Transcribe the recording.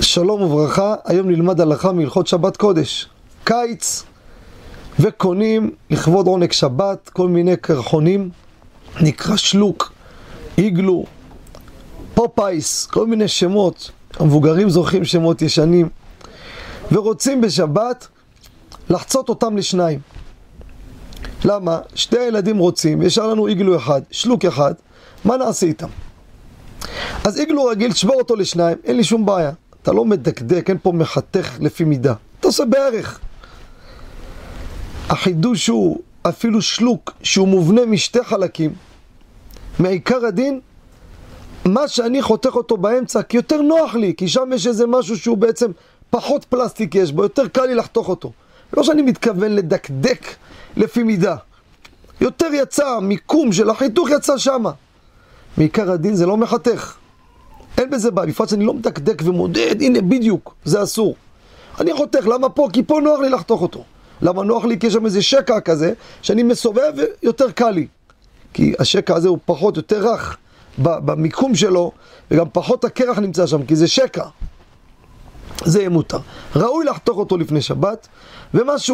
שלום וברכה, היום נלמד הלכה מהלכות שבת קודש. קיץ, וקונים לכבוד עונג שבת כל מיני קרחונים, נקרא שלוק, איגלו, פופייס, כל מיני שמות. המבוגרים זוכרים שמות ישנים, ורוצים בשבת לחצות אותם לשניים. למה? שתי הילדים רוצים, יש לנו איגלו אחד, שלוק אחד, מה נעשה איתם? אז איגלו רגיל, תשבור אותו לשניים, אין לי שום בעיה. אתה לא מדקדק, אין פה מחתך לפי מידה. אתה עושה בערך. החידוש הוא אפילו שלוק שהוא מובנה משתי חלקים. מעיקר הדין, מה שאני חותך אותו באמצע, כי יותר נוח לי, כי שם יש איזה משהו שהוא בעצם פחות פלסטיק יש בו, יותר קל לי לחתוך אותו. לא שאני מתכוון לדקדק לפי מידה. יותר יצא, מיקום של החיתוך יצא שמה. מעיקר הדין זה לא מחתך. אין בזה בעיה, בפרט שאני לא מדקדק ומודד, הנה בדיוק, זה אסור. אני חותך, למה פה? כי פה נוח לי לחתוך אותו. למה נוח לי? כי יש שם איזה שקע כזה, שאני מסובב ויותר קל לי. כי השקע הזה הוא פחות, יותר רך במיקום שלו, וגם פחות הקרח נמצא שם, כי זה שקע. זה יהיה מותר. ראוי לחתוך אותו לפני שבת, ומשהו